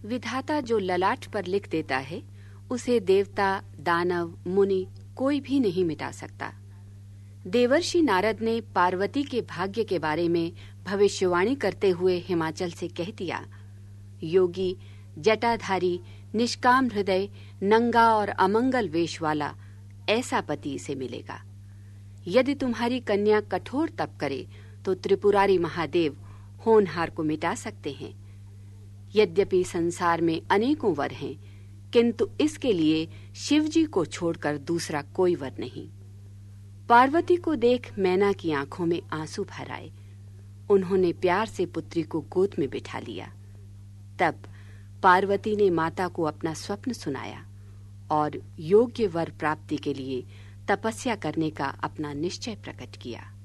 विधाता जो ललाट पर लिख देता है, उसे देवता, दानव, मुनि कोई भी नहीं मिटा सकता। देवर्षि नारद ने पार्वती के भाग्य के बारे में भविष्यवाणी करते हुए हिमाचल से कह दिया, योगी, जटाधारी, निष्काम हृदय, नंगा और अमंगल वेश वाला ऐसा पति इसे मिलेगा। यदि तुम्हारी कन्या कठोर तप करे तो त्रिपुरारी महादेव होनहार को मिटा सकते हैं। यद्यपि संसार में अनेकों वर हैं, किंतु इसके लिए शिवजी को छोड़कर दूसरा कोई वर नहीं। पार्वती को देख मैना की आंखों में आंसू भर आए। उन्होंने प्यार से पुत्री को गोद में बिठा लिया। तब पार्वती ने माता को अपना स्वप्न सुनाया और योग्य वर प्राप्ति के लिए तपस्या करने का अपना निश्चय प्रकट किया।